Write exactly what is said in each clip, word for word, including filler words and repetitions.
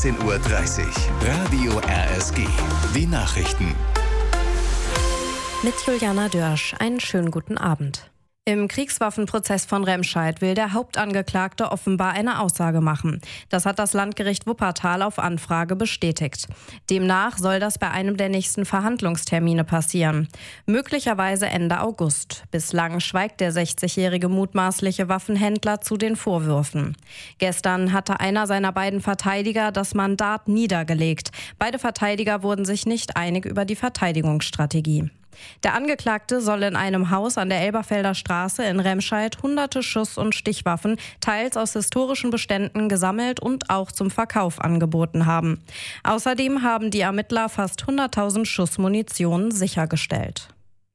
achtzehn Uhr dreißig. Radio R S G. Die Nachrichten. Mit Juliana Dörsch. Einen schönen guten Abend. Im Kriegswaffenprozess von Remscheid will der Hauptangeklagte offenbar eine Aussage machen. Das hat das Landgericht Wuppertal auf Anfrage bestätigt. Demnach soll das bei einem der nächsten Verhandlungstermine passieren. Möglicherweise Ende August. Bislang schweigt der sechzigjährige mutmaßliche Waffenhändler zu den Vorwürfen. Gestern hatte einer seiner beiden Verteidiger das Mandat niedergelegt. Beide Verteidiger wurden sich nicht einig über die Verteidigungsstrategie. Der Angeklagte soll in einem Haus an der Elberfelder Straße in Remscheid hunderte Schuss- und Stichwaffen, teils aus historischen Beständen, gesammelt und auch zum Verkauf angeboten haben. Außerdem haben die Ermittler fast hunderttausend Schuss Munition sichergestellt.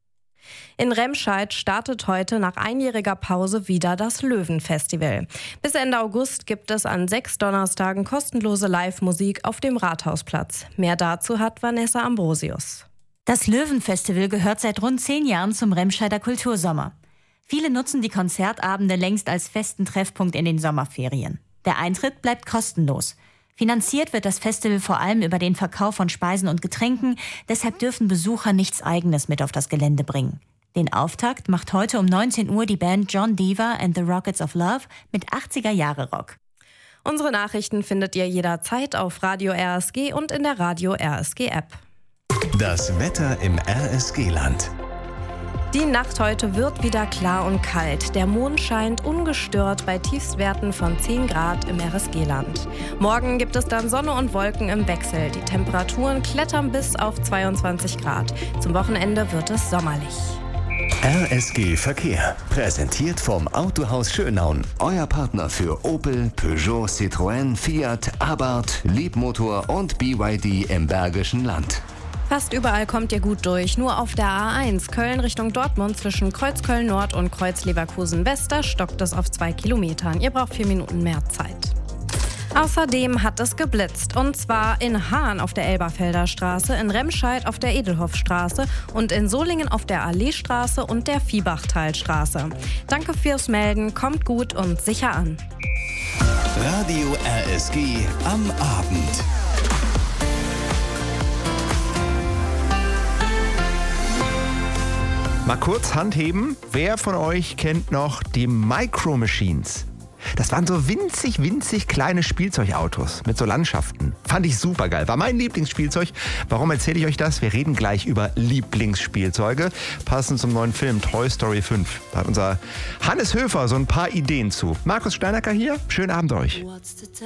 In Remscheid startet heute nach einjähriger Pause wieder das Löwenfestival. Bis Ende August gibt es an sechs Donnerstagen kostenlose Live-Musik auf dem Rathausplatz. Mehr dazu hat Vanessa Ambrosius. Das Löwenfestival gehört seit rund zehn Jahren zum Remscheider Kultursommer. Viele nutzen die Konzertabende längst als festen Treffpunkt in den Sommerferien. Der Eintritt bleibt kostenlos. Finanziert wird das Festival vor allem über den Verkauf von Speisen und Getränken, deshalb dürfen Besucher nichts Eigenes mit auf das Gelände bringen. Den Auftakt macht heute um neunzehn Uhr die Band John Deaver and the Rockets of Love mit achtziger-Jahre-Rock. Unsere Nachrichten findet ihr jederzeit auf Radio R S G und in der Radio R S G-App. Das Wetter im R S G-Land. Die Nacht heute wird wieder klar und kalt. Der Mond scheint ungestört bei Tiefstwerten von zehn Grad im R S G-Land. Morgen gibt es dann Sonne und Wolken im Wechsel. Die Temperaturen klettern bis auf zweiundzwanzig Grad. Zum Wochenende wird es sommerlich. R S G Verkehr. Präsentiert vom Autohaus Schönaun. Euer Partner für Opel, Peugeot, Citroën, Fiat, Abarth, Leapmotor und B Y D im Bergischen Land. Fast überall kommt ihr gut durch. Nur auf der A eins Köln Richtung Dortmund zwischen Kreuzköln Nord und Kreuz Leverkusen West, da stockt es auf zwei Kilometern. Ihr braucht vier Minuten mehr Zeit. Außerdem hat es geblitzt. Und zwar in Hahn auf der Elberfelder Straße, in Remscheid auf der Edelhoffstraße und in Solingen auf der Alleestraße und der Viehbachtalstraße. Danke fürs Melden, kommt gut und sicher an. Radio R S G am Abend. Mal kurz Hand heben. Wer von euch kennt noch die Micro Machines? Das waren so winzig, winzig kleine Spielzeugautos mit so Landschaften. Fand ich super geil. War mein Lieblingsspielzeug. Warum erzähle ich euch das? Wir reden gleich über Lieblingsspielzeuge. Passend zum neuen Film Toy Story fünf. Da hat unser Hannes Höfer so ein paar Ideen zu. Markus Steinacker hier. Schönen Abend euch.